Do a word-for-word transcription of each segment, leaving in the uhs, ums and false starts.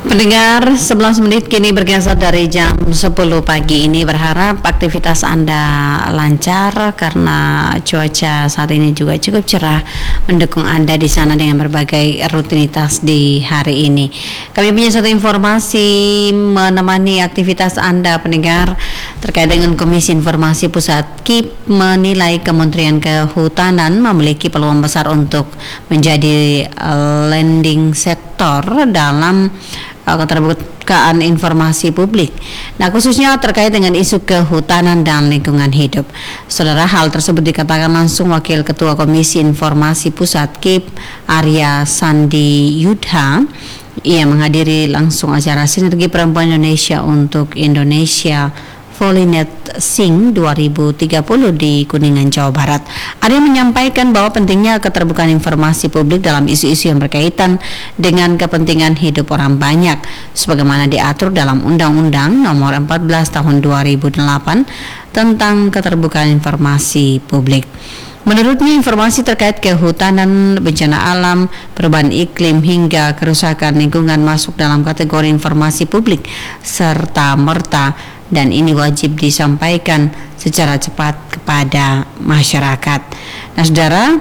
Pendengar, sebelas menit kini bergeser dari jam sepuluh pagi ini, berharap aktivitas Anda lancar karena cuaca saat ini juga cukup cerah mendukung Anda di sana dengan berbagai rutinitas di hari ini. Kami punya satu informasi menemani aktivitas Anda pendengar terkait dengan Komisi Informasi Pusat K I P menilai Kementerian Kehutanan memiliki peluang besar untuk menjadi uh, landing sektor dalam keterbukaan informasi publik. Nah, khususnya terkait dengan isu kehutanan dan lingkungan hidup. Saudara, hal tersebut dikatakan langsung Wakil Ketua Komisi Informasi Pusat K I P Arya Sandi Yudha. Ia menghadiri langsung acara Sinergi Perempuan Indonesia untuk Indonesia Volinet Sing dua ribu tiga puluh di Kuningan, Jawa Barat. Arya menyampaikan bahwa pentingnya keterbukaan informasi publik dalam isu-isu yang berkaitan dengan kepentingan hidup orang banyak, sebagaimana diatur dalam Undang-Undang Nomor empat belas Tahun dua ribu delapan tentang keterbukaan informasi publik. Menurutnya, informasi terkait kehutanan, bencana alam, perubahan iklim, hingga kerusakan lingkungan masuk dalam kategori informasi publik serta merta, dan ini wajib disampaikan secara cepat kepada masyarakat. Nah, saudara,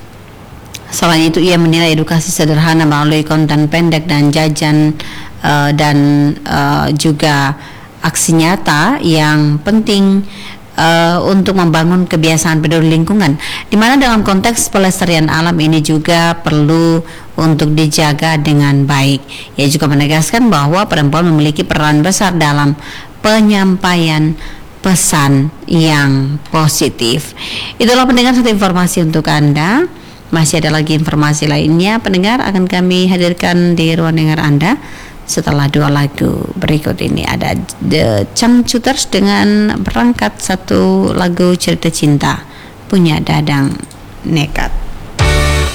selain itu ia menilai edukasi sederhana melalui konten pendek dan jajan uh, dan uh, juga aksi nyata yang penting Uh, untuk membangun kebiasaan peduli lingkungan, di mana dalam konteks pelestarian alam ini juga perlu untuk dijaga dengan baik. Ia juga menegaskan bahwa perempuan memiliki peran besar dalam penyampaian pesan yang positif. Itulah pendengar satu informasi untuk Anda. Masih ada lagi informasi lainnya pendengar akan kami hadirkan di ruang dengar Anda setelah dua lagu berikut ini. Ada The Changcuters dengan Berangkat, satu lagu cerita cinta punya Dadang Nekat.